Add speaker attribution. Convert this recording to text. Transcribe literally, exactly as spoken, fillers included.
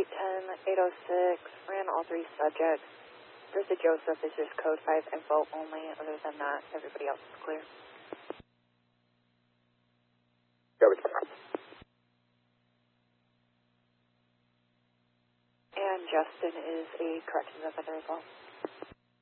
Speaker 1: ten eight oh six, ran all three subjects. There's the Joseph is just code five info only. Other than that, everybody else is clear. And Justin is a corrections offender as well.